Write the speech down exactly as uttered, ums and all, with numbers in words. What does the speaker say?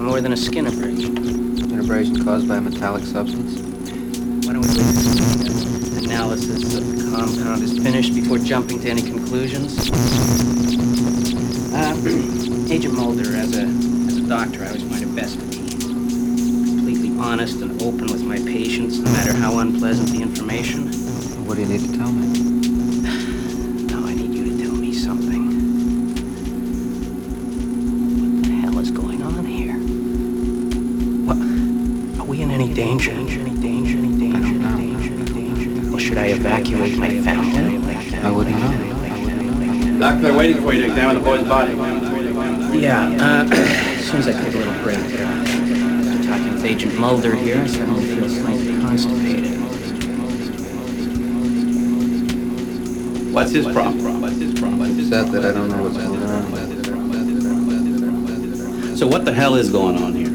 more than a skin abrasion. An abrasion caused by a metallic substance? Why don't we wait until the analysis of the compound is finished before jumping to any conclusions? Uh, Agent Mulder, as a, as a doctor, I always find it best to be completely honest and open with my patients, no matter how unpleasant the information. What do you need to tell me? Now I need you to tell me something. What the hell is going on here? What? Are we in any danger? Any danger? Any danger? I don't know. Any danger? Any danger? Or should I evacuate my family? I wouldn't know. Doctor, they're waiting for you to examine the boy's body. Yeah, uh, as soon as I take a little break, uh, after talking with Agent Mulder here, I suddenly feel slightly constipated. What's his problem? What's his problem? What's his Said problem? that I don't know what's going on. So what the hell is going on here?